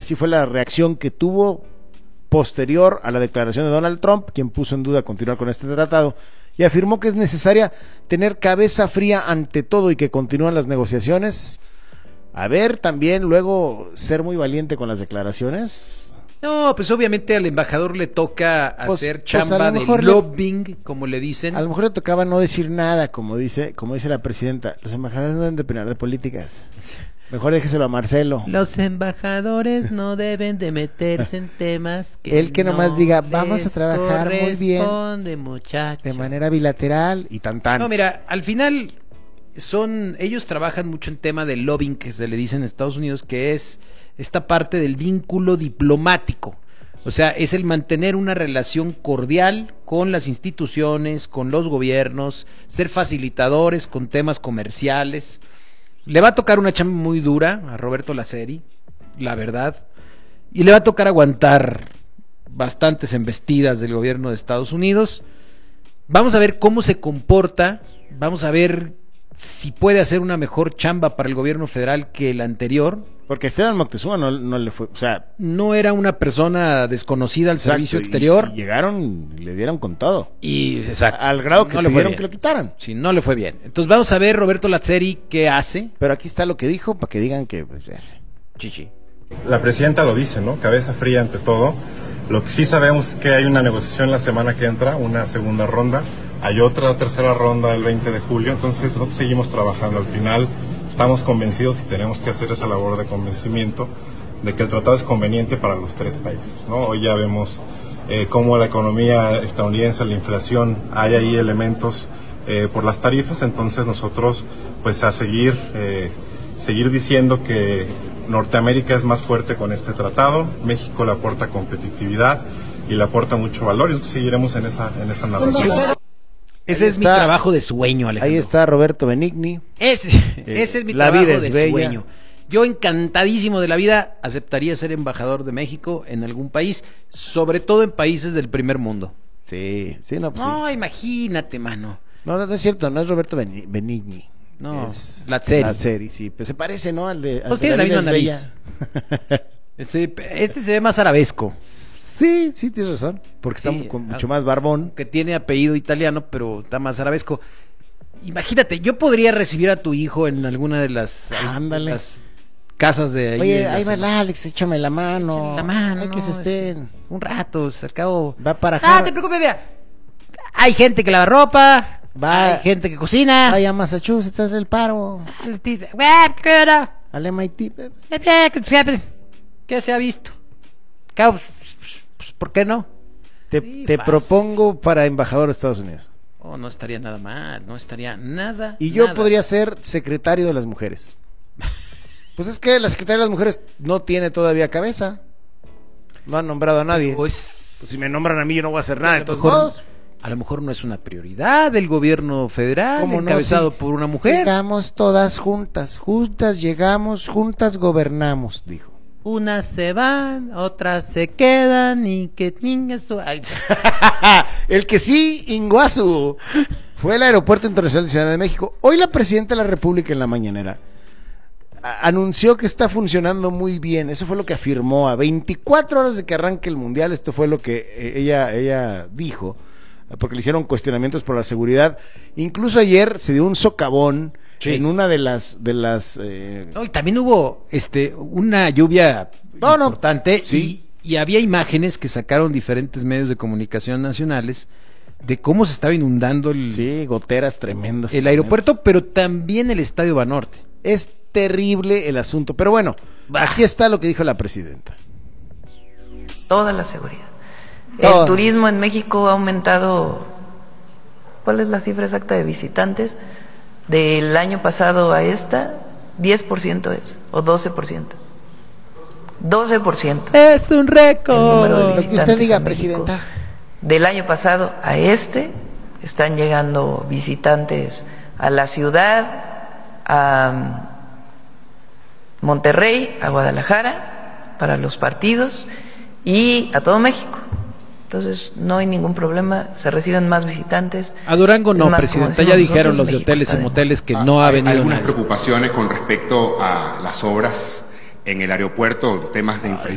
Así fue la reacción que tuvo posterior a la declaración de Donald Trump, quien puso en duda continuar con este tratado y afirmó que es necesaria tener cabeza fría ante todo y que continúan las negociaciones. A ver, también luego ser muy valiente con las declaraciones. No, pues obviamente al embajador le toca hacer chamba de lobbying, como le dicen. A lo mejor le tocaba no decir nada, como dice la presidenta. Los embajadores no deben de opinar de políticas. Mejor déjeselo a Marcelo. Los embajadores no deben de meterse en temas que él que nomás diga, vamos a trabajar muy bien, muchacho, de manera bilateral y tan. No, mira, al final ellos trabajan mucho en tema del lobbying, que se le dice en Estados Unidos, que es esta parte del vínculo diplomático. O sea, es el mantener una relación cordial con las instituciones, con los gobiernos, ser facilitadores con temas comerciales. Le va a tocar una chamba muy dura a Roberto Laceri, la verdad, y le va a tocar aguantar bastantes embestidas del gobierno de Estados Unidos. Vamos a ver cómo se comporta, vamos a ver si puede hacer una mejor chamba para el gobierno federal que el anterior. Porque Esteban Moctezuma no le fue, o sea, no era una persona desconocida al servicio exterior. Y llegaron y le dieron con todo. Y exacto. Al grado que pidieron que lo quitaran. Sí, no le fue bien. Entonces vamos a ver Roberto Laceri qué hace. Pero aquí está lo que dijo para que digan que chichi. La presidenta lo dice, ¿no? Cabeza fría ante todo. Lo que sí sabemos es que hay una negociación la semana que entra, una segunda ronda. Hay otra tercera ronda el 20 de julio. Entonces nosotros seguimos trabajando. Al final estamos convencidos y tenemos que hacer esa labor de convencimiento de que el tratado es conveniente para los tres países, ¿no? Hoy ya vemos cómo la economía estadounidense, la inflación, hay ahí elementos por las tarifas. Entonces nosotros pues a seguir diciendo que Norteamérica es más fuerte con este tratado, México le aporta competitividad y le aporta mucho valor, y nosotros seguiremos en esa narrativa. Ese es mi trabajo de sueño, Alejandro. Ahí está Roberto Benigni. Ese es mi trabajo de sueño. Yo encantadísimo de la vida aceptaría ser embajador de México en algún país, sobre todo en países del primer mundo. Sí, no, pues no, imagínate, mano. No es cierto, no es Roberto Benigni. No, es Laceri, sí, pues se parece, ¿no? Al de tiene la misma nariz. Este se ve más arabesco. Sí, tienes razón, porque está mucho más barbón. Que tiene apellido italiano, pero está más arabesco. Imagínate, yo podría recibir a tu hijo en alguna de las casas de ahí. Oye, ahí va el Alex, échame la mano. Hay que se estén. Un rato, al cabo. Va para acá. Te preocupes, vea. Hay gente que lava ropa. Hay gente que cocina. Vaya a Massachusetts, haz el paro. Al MIT. ¿Qué se ha visto? Cabo, ¿por qué no? Te propongo para embajador de Estados Unidos. Oh, no estaría nada mal, no estaría nada. Y yo podría ser secretario de las mujeres. Pues es que la secretaria de las mujeres no tiene todavía cabeza. No han nombrado a nadie. Pues si me nombran a mí, yo no voy a hacer nada. Entonces, a lo mejor no es una prioridad del gobierno federal encabezado por una mujer. Llegamos todas juntas llegamos, juntas gobernamos, dijo. Unas se van, otras se quedan y que su... El que sí, Inguazu, fue el Aeropuerto Internacional de Ciudad de México. Hoy la Presidenta de la República en la mañanera anunció que está funcionando muy bien. Eso fue lo que afirmó a 24 horas de que arranque el Mundial. Esto fue lo que ella dijo, porque le hicieron cuestionamientos por la seguridad. Incluso ayer se dio un socavón en una de las no, y también hubo una lluvia importante. Sí. Y había imágenes que sacaron diferentes medios de comunicación nacionales de cómo se estaba inundando goteras tremendas. El aeropuerto, pero también el Estadio Banorte. Es terrible el asunto, pero bueno, aquí está lo que dijo la presidenta. Toda la seguridad. El turismo en México ha aumentado. ¿Cuál es la cifra exacta de visitantes? Del año pasado a esta, 10% es, o 12%. 12%. Es un récord. El número de visitantes. Lo que usted diga, presidenta. Del año pasado a están llegando visitantes a la ciudad, a Monterrey, a Guadalajara, para los partidos y a todo México. Entonces no hay ningún problema, se reciben más visitantes. A Durango no, presidenta, ya dijeron los de hoteles y moteles que no ha venido. Hay algunas preocupaciones con respecto a las obras en el aeropuerto, temas de infraestructura.